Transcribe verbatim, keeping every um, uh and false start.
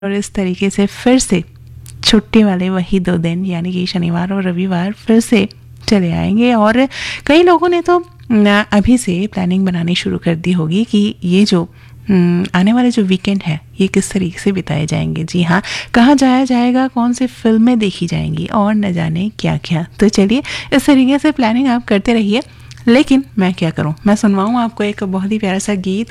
और इस तरीके से फिर से छुट्टी वाले वही दो दिन यानी कि शनिवार और रविवार फिर से चले आएंगे। और कई लोगों ने तो न, अभी से प्लानिंग बनानी शुरू कर दी होगी कि ये जो हम्म, आने वाले जो वीकेंड है ये किस तरीके से बिताए जाएंगे। जी हाँ, कहाँ जाया जाएगा, कौन सी फिल्में देखी जाएंगी और न जाने क्या क्या। तो चलिए इस तरीके से प्लानिंग आप करते रहिए, लेकिन मैं क्या करूं, मैं सुनवाऊं आपको एक बहुत ही प्यारा सा गीत।